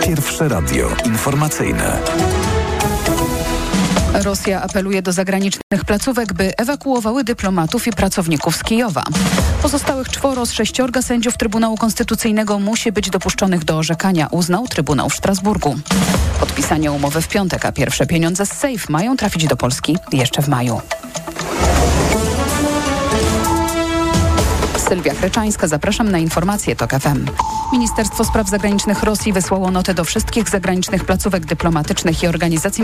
Pierwsze radio informacyjne. Rosja apeluje do zagranicznych placówek, by ewakuowały dyplomatów i pracowników z Kijowa. Pozostałych 4 z 6 sędziów Trybunału Konstytucyjnego musi być dopuszczonych do orzekania, uznał Trybunał w Strasburgu. Podpisanie umowy w piątek, a pierwsze pieniądze z SAFE mają trafić do Polski jeszcze w maju. Sylwia Chryczańska, zapraszam na informacje TOK FM. Ministerstwo Spraw Zagranicznych Rosji wysłało notę do wszystkich zagranicznych placówek dyplomatycznych i organizacji